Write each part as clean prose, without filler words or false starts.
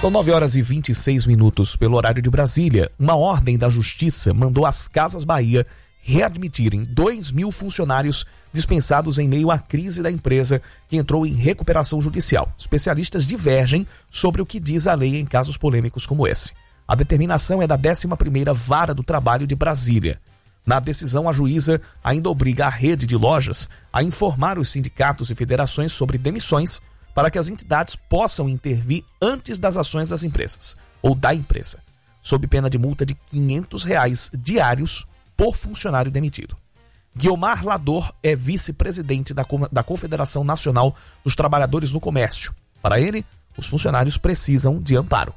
São 9h26 pelo horário de Brasília. Uma ordem da Justiça mandou as Casas Bahia readmitirem 2.000 funcionários dispensados em meio à crise da empresa que entrou em recuperação judicial. Especialistas divergem sobre o que diz a lei em casos polêmicos como esse. A determinação é da 11ª Vara do Trabalho de Brasília. Na decisão, a juíza ainda obriga a rede de lojas a informar os sindicatos e federações sobre demissões para que as entidades possam intervir antes das ações das empresas, ou da empresa, sob pena de multa de R$ 500 diários por funcionário demitido. Guiomar Lador é vice-presidente da Confederação Nacional dos Trabalhadores no Comércio. Para ele, os funcionários precisam de amparo.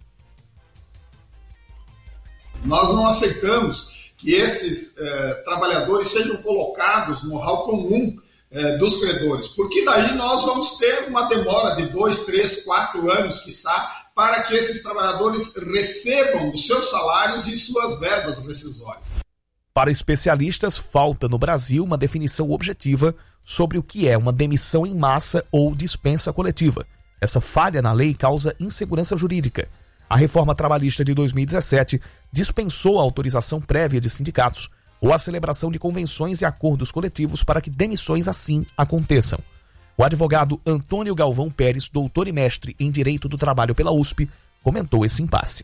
Nós não aceitamos que esses trabalhadores sejam colocados no rol comum dos credores, porque daí nós vamos ter uma demora de 2, 3, 4 anos, quiçá, para que esses trabalhadores recebam os seus salários e suas verbas rescisórias. Para especialistas, falta no Brasil uma definição objetiva sobre o que é uma demissão em massa ou dispensa coletiva. Essa falha na lei causa insegurança jurídica. A reforma trabalhista de 2017 dispensou a autorização prévia de sindicatos ou a celebração de convenções e acordos coletivos para que demissões assim aconteçam. O advogado Antônio Galvão Pérez, doutor e mestre em Direito do Trabalho pela USP, comentou esse impasse.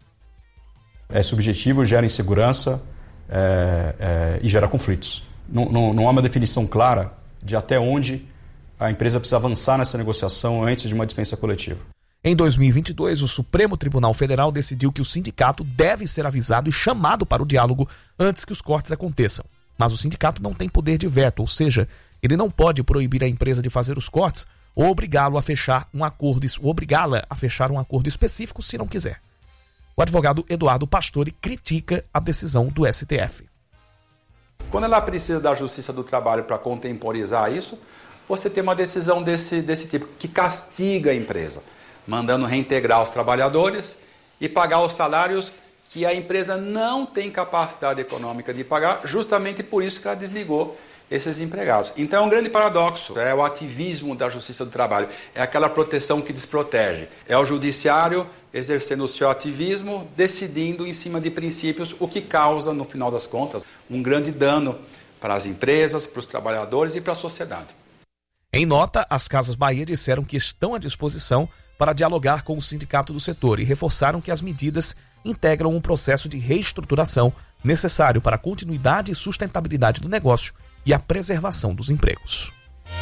É subjetivo, gera insegurança e gera conflitos. Não há uma definição clara de até onde a empresa precisa avançar nessa negociação antes de uma dispensa coletiva. Em 2022, o Supremo Tribunal Federal decidiu que o sindicato deve ser avisado e chamado para o diálogo antes que os cortes aconteçam. Mas o sindicato não tem poder de veto, ou seja, ele não pode proibir a empresa de fazer os cortes ou obrigá-la a fechar um acordo específico se não quiser. O advogado Eduardo Pastore critica a decisão do STF. Quando ela precisa da Justiça do Trabalho para contemporizar isso, você tem uma decisão desse tipo, que castiga a empresa, mandando reintegrar os trabalhadores e pagar os salários que a empresa não tem capacidade econômica de pagar, justamente por isso que ela desligou esses empregados. Então é um grande paradoxo, é o ativismo da Justiça do Trabalho, é aquela proteção que desprotege. É o judiciário exercendo o seu ativismo, decidindo em cima de princípios, o que causa, no final das contas, um grande dano para as empresas, para os trabalhadores e para a sociedade. Em nota, as Casas Bahia disseram que estão à disposição para dialogar com o sindicato do setor e reforçaram que as medidas integram um processo de reestruturação necessário para a continuidade e sustentabilidade do negócio e a preservação dos empregos.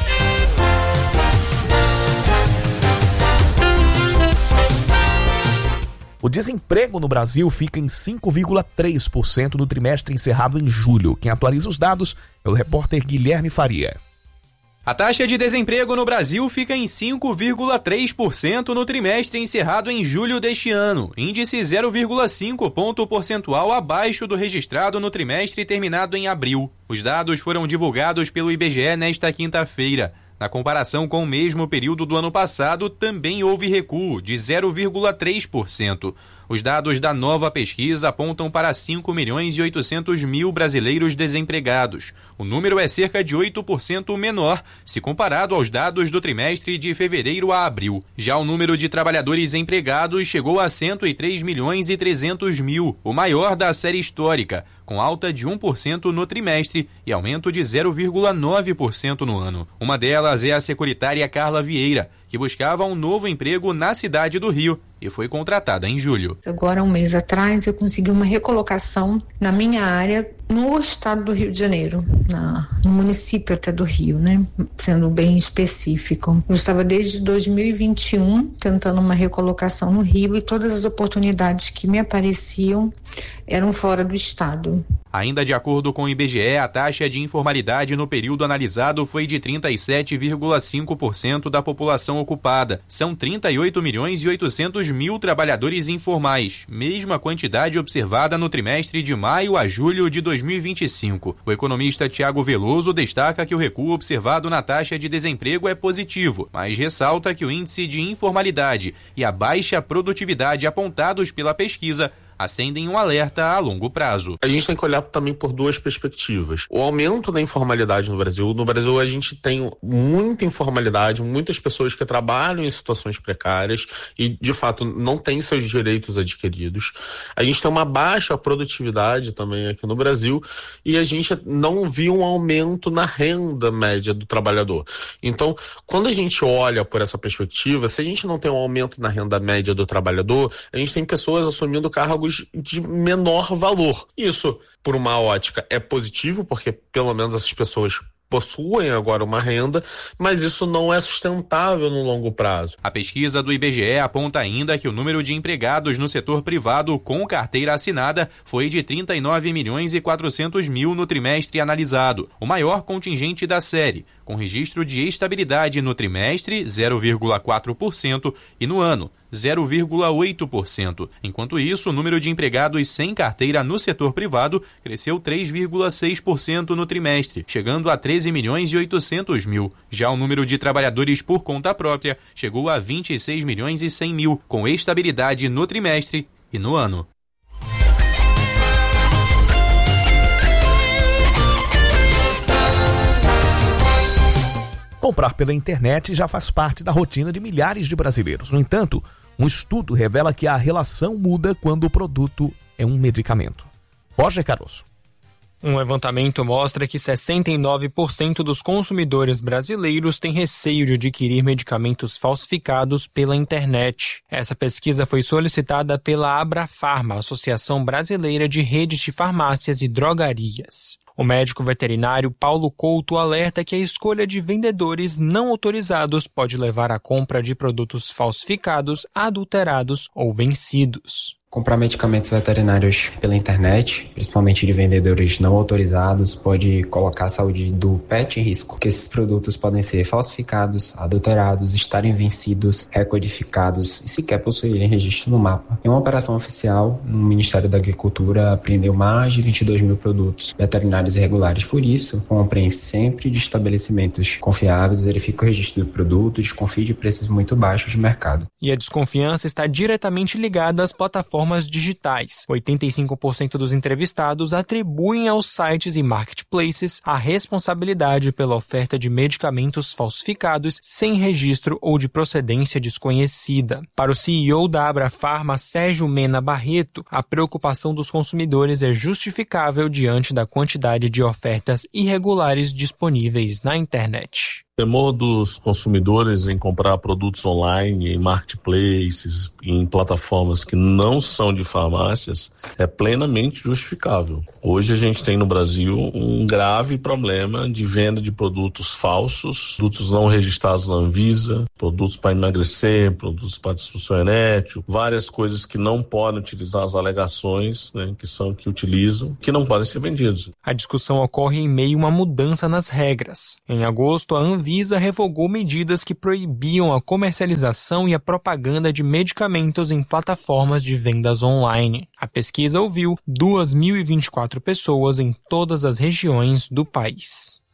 O desemprego no Brasil fica em 5,3% no trimestre encerrado em julho. Quem atualiza os dados é o repórter Guilherme Faria. A taxa de desemprego no Brasil fica em 5,3% no trimestre encerrado em julho deste ano, índice 0,5 ponto percentual abaixo do registrado no trimestre terminado em abril. Os dados foram divulgados pelo IBGE nesta quinta-feira. Na comparação com o mesmo período do ano passado, também houve recuo de 0,3%. Os dados da nova pesquisa apontam para 5.800.000 brasileiros desempregados. O número é cerca de 8% menor se comparado aos dados do trimestre de fevereiro a abril. Já o número de trabalhadores empregados chegou a 103.300.000, o maior da série histórica, com alta de 1% no trimestre e aumento de 0,9% no ano. Uma delas é a securitária Carla Vieira, que buscava um novo emprego na cidade do Rio e foi contratada em julho. Agora, um mês atrás, eu consegui uma recolocação na minha área no estado do Rio de Janeiro, no município até do Rio, né? Sendo bem específico. Eu estava desde 2021 tentando uma recolocação no Rio e todas as oportunidades que me apareciam eram fora do estado. Ainda de acordo com o IBGE, a taxa de informalidade no período analisado foi de 37,5% da população ocupada. São 38.800.000 trabalhadores informais, mesma quantidade observada no trimestre de maio a julho de 2025. O economista Tiago Veloso destaca que o recuo observado na taxa de desemprego é positivo, mas ressalta que o índice de informalidade e a baixa produtividade apontados pela pesquisa acendem um alerta a longo prazo. A gente tem que olhar também por duas perspectivas. O aumento da informalidade no Brasil. No Brasil a gente tem muita informalidade, muitas pessoas que trabalham em situações precárias e, de fato, não têm seus direitos adquiridos. A gente tem uma baixa produtividade também aqui no Brasil e a gente não viu um aumento na renda média do trabalhador. Então, quando a gente olha por essa perspectiva, se a gente não tem um aumento na renda média do trabalhador, a gente tem pessoas assumindo cargos de menor valor. Isso, por uma ótica, é positivo, porque pelo menos essas pessoas possuem agora uma renda, mas isso não é sustentável no longo prazo. A pesquisa do IBGE aponta ainda que o número de empregados no setor privado com carteira assinada foi de 39.400.000 no trimestre analisado, o maior contingente da série, com registro de estabilidade no trimestre, 0,4%, e no ano, 0,8%. Enquanto isso, o número de empregados sem carteira no setor privado cresceu 3,6% no trimestre, chegando a 13.800.000. Já o número de trabalhadores por conta própria chegou a 26.100.000, com estabilidade no trimestre e no ano. Comprar pela internet já faz parte da rotina de milhares de brasileiros. No entanto, um estudo revela que a relação muda quando o produto é um medicamento. Roger Caroço. Um levantamento mostra que 69% dos consumidores brasileiros têm receio de adquirir medicamentos falsificados pela internet. Essa pesquisa foi solicitada pela Abrafarma, Associação Brasileira de Redes de Farmácias e Drogarias. O médico veterinário Paulo Couto alerta que a escolha de vendedores não autorizados pode levar à compra de produtos falsificados, adulterados ou vencidos. Comprar medicamentos veterinários pela internet, principalmente de vendedores não autorizados, pode colocar a saúde do pet em risco, porque esses produtos podem ser falsificados, adulterados, estarem vencidos, recodificados e sequer possuírem registro no mapa. Em uma operação oficial, no Ministério da Agricultura apreendeu mais de 22 mil produtos veterinários irregulares. Por isso, comprem sempre de estabelecimentos confiáveis, verifique o registro do produto, desconfie de preços muito baixos de mercado. E a desconfiança está diretamente ligada às plataformas digitais. 85% dos entrevistados atribuem aos sites e marketplaces a responsabilidade pela oferta de medicamentos falsificados sem registro ou de procedência desconhecida. Para o CEO da Abrafarma, Sérgio Mena Barreto, a preocupação dos consumidores é justificável diante da quantidade de ofertas irregulares disponíveis na internet. O temor dos consumidores em comprar produtos online, em marketplaces, em plataformas que não são de farmácias, é plenamente justificável. Hoje a gente tem no Brasil um grave problema de venda de produtos falsos, produtos não registrados na Anvisa, produtos para emagrecer, produtos para disfunção erétil, várias coisas que não podem utilizar as alegações, que utilizam, que não podem ser vendidos. A discussão ocorre em meio a uma mudança nas regras. Em agosto, a Anvisa revogou medidas que proibiam a comercialização e a propaganda de medicamentos em plataformas de vendas online. A pesquisa ouviu 2.024 pessoas em todas as regiões do país.